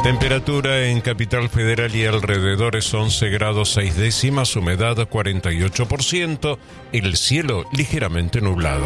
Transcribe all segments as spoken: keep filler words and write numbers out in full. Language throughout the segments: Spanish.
Temperatura en Capital Federal y alrededores once grados seis décimas, humedad cuarenta y ocho por ciento, el cielo ligeramente nublado.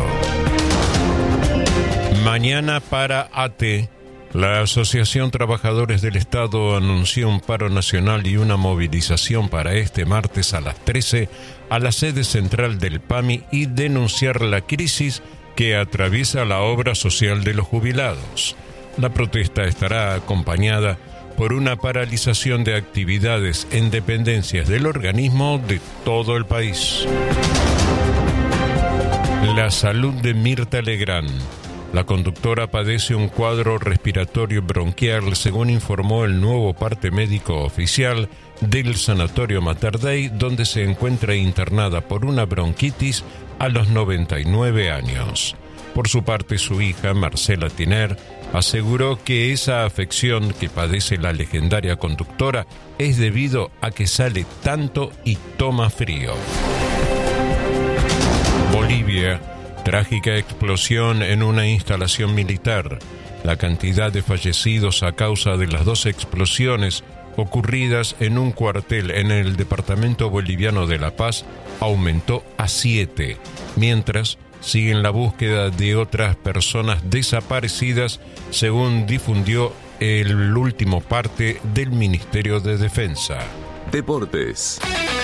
Mañana para A T. La Asociación Trabajadores del Estado anunció un paro nacional y una movilización para este martes a las trece a la sede central del P A M I y denunciar la crisis que atraviesa la obra social de los jubilados. La protesta estará acompañada por una paralización de actividades en dependencias del organismo de todo el país. La salud de Mirta Legrand. La conductora padece un cuadro respiratorio bronquial, según informó el nuevo parte médico oficial del Sanatorio Mater Dei, donde se encuentra internada por una bronquitis a los noventa y nueve años. Por su parte, su hija, Marcela Tiner, aseguró que esa afección que padece la legendaria conductora es debido a que sale tanto y toma frío. Bolivia. Trágica explosión en una instalación militar. La cantidad de fallecidos a causa de las dos explosiones ocurridas en un cuartel en el departamento boliviano de La Paz aumentó a siete, mientras siguen la búsqueda de otras personas desaparecidas, según difundió el último parte del Ministerio de Defensa. Deportes.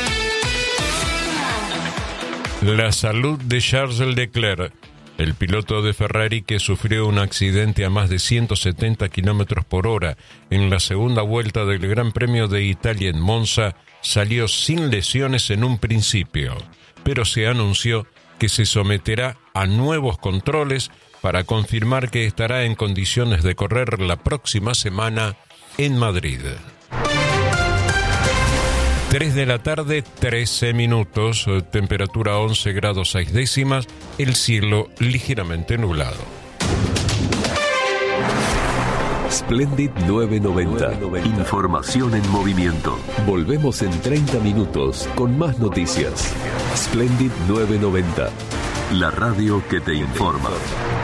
La salud de Charles Leclerc, el piloto de Ferrari que sufrió un accidente a más de ciento setenta kilómetros por hora en la segunda vuelta del Gran Premio de Italia en Monza, salió sin lesiones en un principio, pero se anunció que se someterá a nuevos controles para confirmar que estará en condiciones de correr la próxima semana en Madrid. tres de la tarde, trece minutos, temperatura once grados seis décimas, el cielo ligeramente nublado. Splendid nueve noventa. Información en movimiento. Volvemos en treinta minutos con más noticias. Splendid nueve noventa. La radio que te informa.